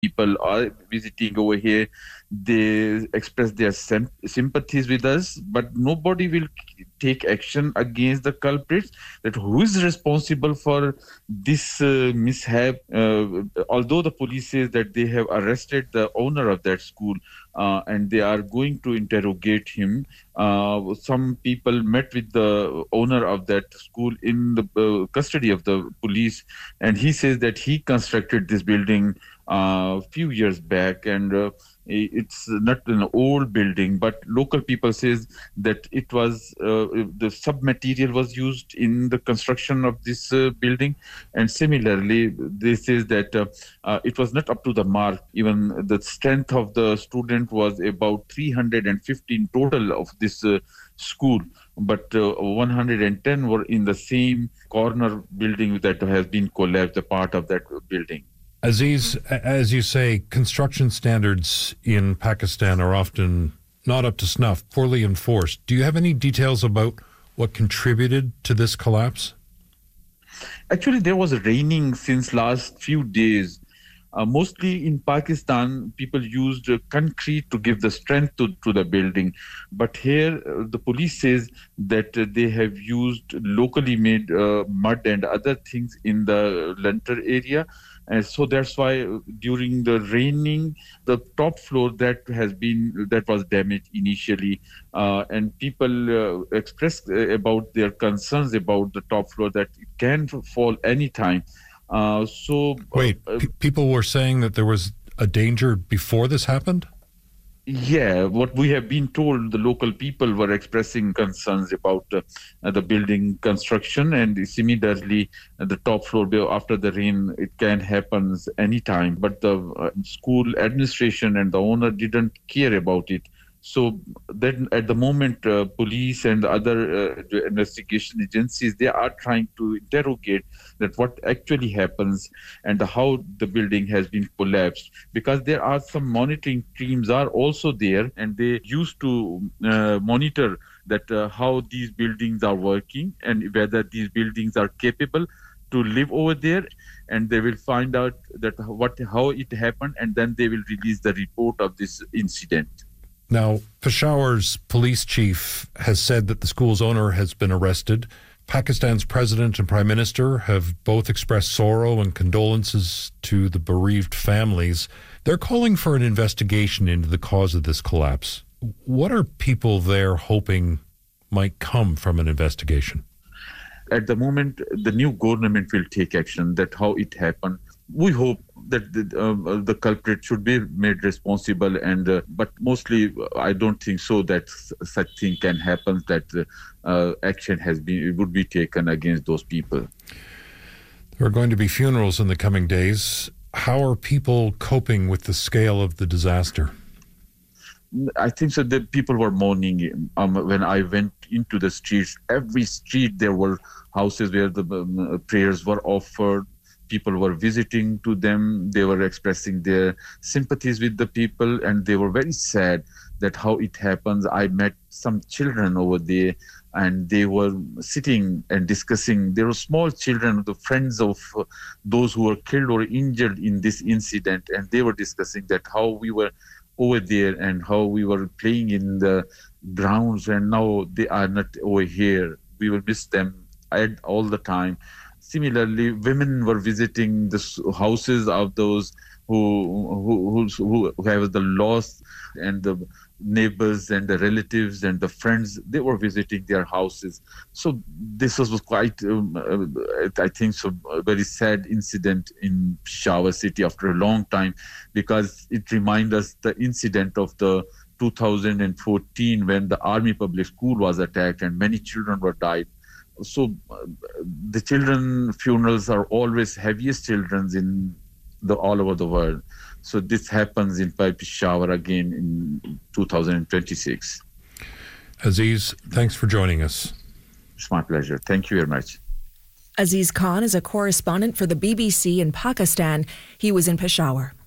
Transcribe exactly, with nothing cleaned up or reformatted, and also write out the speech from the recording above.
people are visiting over here. They express their sim- sympathies with us, but nobody will take action against the culprits. That who is responsible for this uh, mishap? Uh, although the police says that they have arrested the owner of that school uh, and they are going to interrogate him. Uh, some people met with the owner of that school in the uh, custody of the police, and he says that he constructed this building a uh, few years back, and uh, it's not an old building, but local people says that it was uh, the sub-material was used in the construction of this uh, building, and similarly they says that uh, uh, it was not up to the mark. Even the strength of the student was about three hundred fifteen total of this uh, school, but uh, one hundred ten were in the same corner building that has been collapsed, a part of that building. Aziz, as you say, construction standards in Pakistan are often not up to snuff, poorly enforced. Do you have any details about what contributed to this collapse? Actually, there was raining since last few days. Uh, mostly in Pakistan, people used uh, concrete to give the strength to, to the building. But here, uh, the police says that uh, they have used locally made uh, mud and other things in the lintel area. And so that's why uh, during the raining, the top floor that has been, that was damaged initially. Uh, and people uh, expressed uh, about their concerns about the top floor, that it can fall anytime. Uh, so wait, uh, p- people were saying that there was a danger before this happened? Yeah, what we have been told, the local people were expressing concerns about uh, the building construction, and similarly, uh, the top floor after the rain, it can happen anytime. But the uh, school administration and the owner didn't care about it. So then at the moment, uh, police and other uh, investigation agencies, they are trying to interrogate that what actually happens and how the building has been collapsed. Because there are some monitoring teams are also there, and they used to uh, monitor that uh, how these buildings are working and whether these buildings are capable to live over there, and they will find out that what how it happened, and then they will release the report of this incident. Now, Peshawar's police chief has said that the school's owner has been arrested. Pakistan's president and prime minister have both expressed sorrow and condolences to the bereaved families. They're calling for an investigation into the cause of this collapse. What are people there hoping might come from an investigation? At the moment, the new government will take action, that how it happened. We hope that the, uh, the culprit should be made responsible, and uh, but mostly I don't think so that such thing can happen, that uh, action has been would be taken against those people. There are going to be funerals in the coming days. How are people coping with the scale of the disaster? I think so. The people were mourning. Um, when I went into the streets, every street there were houses where the um, prayers were offered. People were visiting to them. They were expressing their sympathies with the people, and they were very sad that how it happens. I met some children over there, and they were sitting and discussing. There were small children, the friends of uh, those who were killed or injured in this incident, and they were discussing that how we were over there and how we were playing in the grounds, and now they are not over here. We will miss them all the time. Similarly, women were visiting the houses of those who who who have the loss, and the neighbors and the relatives and the friends, they were visiting their houses. So this was quite, um, uh, I think, so a very sad incident in Peshawar city after a long time, because it reminds us the incident of the two thousand fourteen when the Army Public School was attacked and many children were died. So uh, the children funerals are always heaviest children's in the all over the world. So this happens in Peshawar again in two thousand twenty-six. Aziz, thanks for joining us. It's my pleasure. Thank you very much. Aziz Khan is a correspondent for the B B C in Pakistan. He was in Peshawar.